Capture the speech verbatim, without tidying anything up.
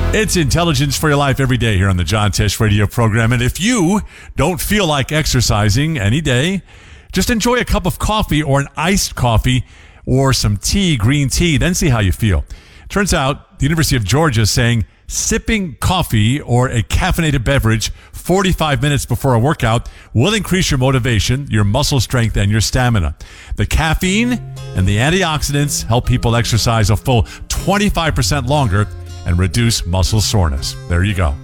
It's Intelligence for Your Life every day here on the John Tesh Radio program. And if you don't feel like exercising any day, just enjoy a cup of coffee or an iced coffee or some tea, green tea, then see how you feel. Turns out the University of Georgia is saying sipping coffee or a caffeinated beverage forty-five minutes before a workout will increase your motivation, your muscle strength, and your stamina. The caffeine and the antioxidants help people exercise a full twenty-five percent longer and reduce muscle soreness. There you go.